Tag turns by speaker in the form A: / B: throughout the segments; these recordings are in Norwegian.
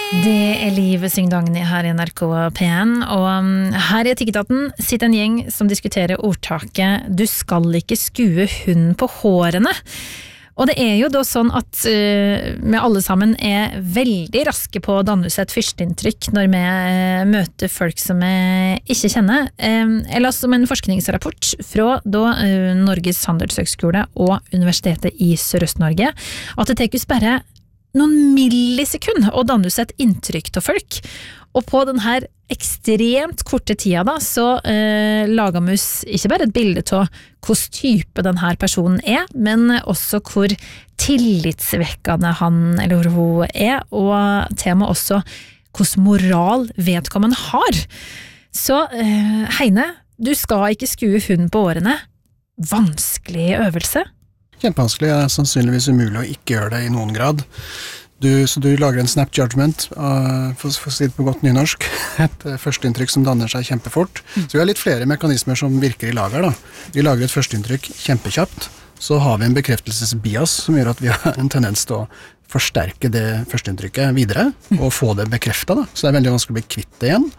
A: Det Liv Syngdagny her I NRK P1, og her I Etikketaten sitter en gjeng som diskuterer ordtaket «Du skal ikke skue hunden på hårene». Og det jo da sånn at vi alle sammen veldig raske på å danne seg et førsteinntrykk når vi møter folk som vi ikke kjenner. Jeg las om en forskningsrapport fra Norges handelshøgskole og Universitetet I Sørøst-Norge, at det tekus bare noen millisekund å danne seg et inntrykk av folk, og på den her ekstremt korte tida da, så lager vi ikke bare et bilde av hvordan type den her personen men også hvor tillitsvekkende han eller hun og til og med også hvordan moral vedkommende har. Så Heine, du skal ikke skue hunden på årene. Vanskelig øvelse?
B: Kjempevanskelig, sannsynligvis umulig å ikke gjøre det I noen grad. Så du lager en snap judgment, for å si det på godt nynorsk, et førsteinntrykk som danner seg kjempefort. Så vi har litt flere mekanismer som virker I lager da. Vi lager et førsteinntrykk kjempekjapt, så har vi en bekreftelsesbias som gjør at vi har en tendens til å forsterke det førsteinntrykket videre, og få det bekreftet da. Så det veldig vanskelig å bli kvitt det igjen.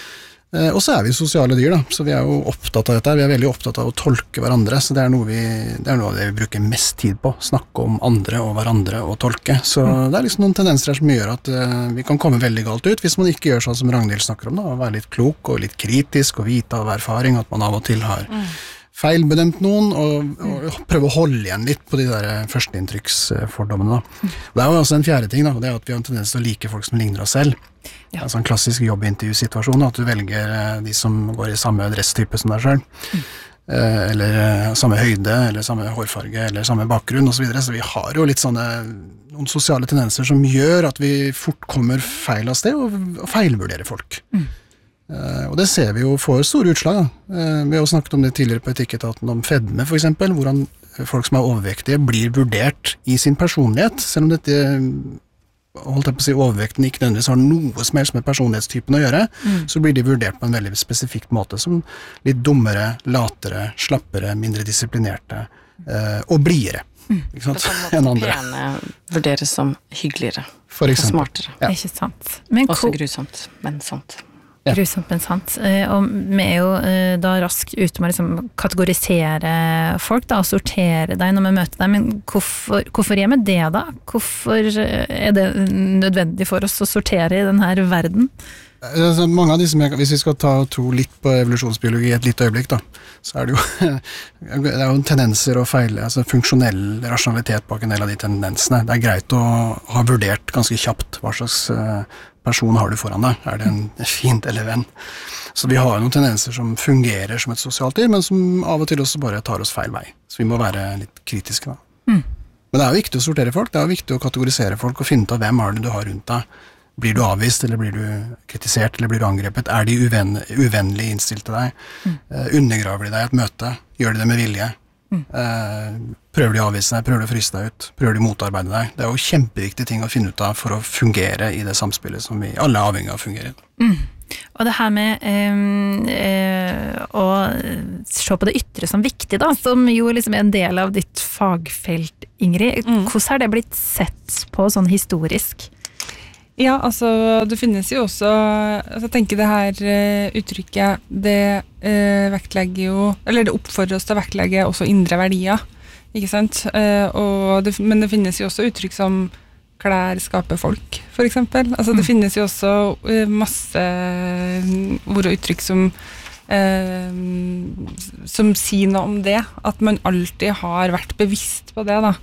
B: Og så vi sosiale dyr da, så vi jo opptatt av dette, vi veldig opptatt av å tolke hverandre, så det noe av det vi bruker mest tid på, snakke om andre og hverandre og tolke, så det liksom noen tendenser her som gjør at vi kan komme veldig galt ut, hvis man ikke gjør sånn som Ragnhild snakker om da, å være litt klok og litt kritisk og vite av erfaring at man av og til har feilbedømt noen og prøve å holde igjen litt på de der førsteinntrykksfordommene da. Det jo også en fjerde ting da, det at vi har en tendens til å like folk som ligner oss selv. Det en sånn klassisk jobbintervjusituasjon at du velger de som går I samme dresstype som deg selv, eller samme høyde, eller samme hårfarge, eller samme bakgrunn og så videre, så vi har jo litt noen sosiale tendenser som gjør at vi fort kommer feil av sted og feilvurderer folk. Og det ser vi jo får store utslag da. Vi har jo snakket om det tidligere på Etikketaten om fedme for eksempel, hvordan folk som overvektige blir vurdert I sin personlighet, selv om dette holdt jeg på å si overvekten ikke nødvendigvis har noe som helst med personlighetstypen å gjøre, så blir de vurdert på en veldig spesifikk måte som litt dummere, latere, slappere, mindre disiplinerte og blidere. Ikke sant?
C: På samme måte pene vurderes som hyggeligere
B: for eksempel.
C: Og smartere.
A: Ja. Ikke sant. Men
C: også grusomt, men sant.
A: Ja. Grusomt, men sant. Og vi jo da raskt ute med liksom kategorisere folk da, og sortere deg når vi møter deg, men hvorfor gjør vi det da? Hvorfor det nødvendig for oss å sortere I denne verden?
B: Mange av disse, hvis vi skal tro litt på evolusjonsbiologi I et litt øyeblikk da, så det jo tendenser og feil, altså funksjonell rasjonalitet bak en del av de tendensene. Det greit å ha vurdert ganske kjapt hva slags person har du foran deg. Det en fint eller venn? Så vi har noen tendenser som fungerer som et sosialt dyr, men som av og til også bare tar oss feil vei. Så vi må være litt kritiske da. Men det jo viktig å sortere folk, det jo viktig å kategorisere folk og finne ut av hvem det du har rundt deg. Blir du avvist, eller blir du kritisert, eller blir du angrepet? De uvennlig innstilt til deg? Undergraver de deg I et møte? Gjør de det med vilje? Prøver de å avvise deg? Prøver de å fryse deg ut? Prøver de å motarbeide deg? Det jo kjempeviktige ting å finne ut av for å fungere I det samspillet som vi alle avhengig av å fungere I.
A: Og det her med å se på det ytre som viktig da, som jo liksom en del av ditt fagfelt, Ingrid. Hvordan det blitt sett på sånn historisk?
D: Ja, altså det finnes jo også, altså, jeg tenker det her uttrykket, det vektlegger jo, eller det oppfordrer oss til å vektlegge også indre verdier, ikke sant? Men det finnes jo også uttrykk som klær skaper folk, for eksempel. Altså det finnes jo også masse ord og uttrykk som sier noe om det, at man alltid har vært bevisst på det da.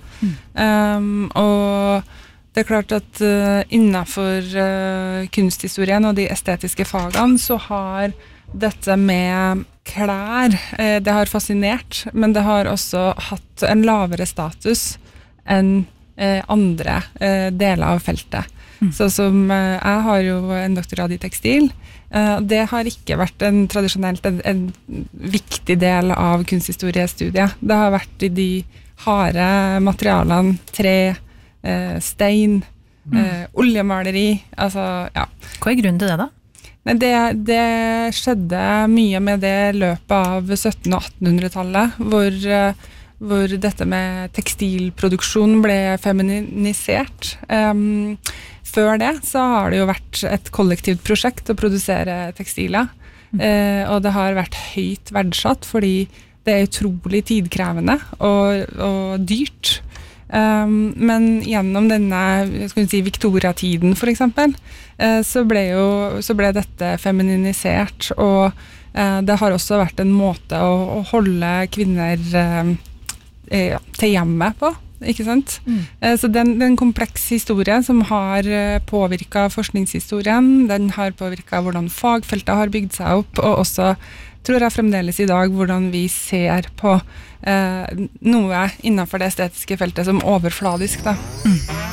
D: Og det klart at innenfor kunsthistorien og de estetiske fagene så har dette med klær, det har fascinert, men det har også hatt en lavere status enn andre deler av feltet. Så som jeg har jo en doktorgrad I tekstil, det har ikke vært tradisjonelt en viktig del av kunsthistoriestudiet. Det har vært I de harde materialene, tre, stein, oljemaleri, altså, ja.
A: Hva grunnen til det da?
D: Nei, det skjedde mye med det løpet av 1700- og 1800-tallet, hvor dette med tekstilproduksjon ble feminisert. før det så har det jo vært et kollektivt prosjekt å produsere tekstiler, og det har vært høyt verdsatt fordi det er utrolig tidkrevende og dyrt. Men gjennom denne Victoria-tiden for eksempel, så ble dette femininisert, og det har også vært en måte å holde kvinner til hjemme på, ikke sant? Så den kompleks historie som har påvirket forskningshistorien, den har påvirket hvordan fagfeltet har bygd seg opp, og også tror jeg fremdeles i dag hvordan vi ser på noe innenfor det estetiske feltet som overfladisk da.